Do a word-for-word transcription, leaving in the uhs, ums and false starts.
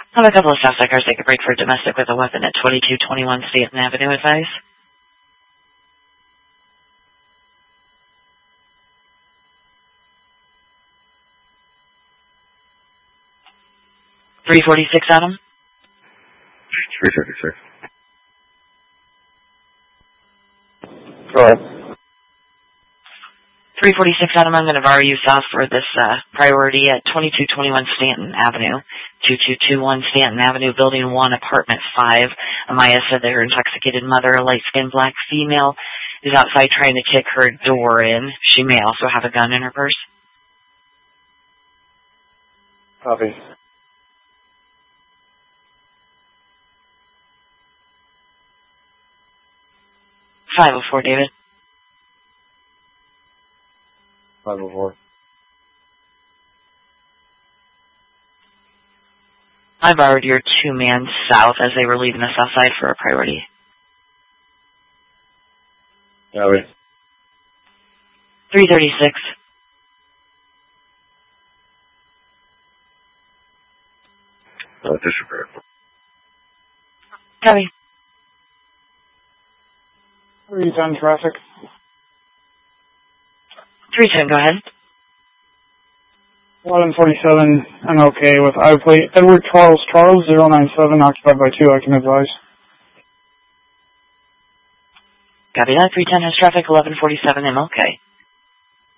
I have a couple of stop sign cars take a break for domestic with a weapon at twenty-two twenty-one Stanton Avenue, advice. three forty-six, Adam? three thirty-six. Go ahead. three forty-six, Adam, I'm going to borrow you south for this uh, priority at twenty-two twenty-one Stanton Avenue, two two two one Stanton Avenue, Building one, Apartment five. Amaya said that her intoxicated mother, a light-skinned black female, is outside trying to kick her door in. She may also have a gun in her purse. Copy. five oh four, David. five oh four. I borrowed your two-man south as they were leaving the south side for a priority. Copy. three thirty-six. Uh, disrepair. Copy. three ten traffic. three ten, go ahead. eleven forty-seven, I'm okay with I plate Edward Charles Charles, zero nine seven, occupied by two, I can advise. Copy that. three ten has traffic, eleven forty-seven, I'm okay.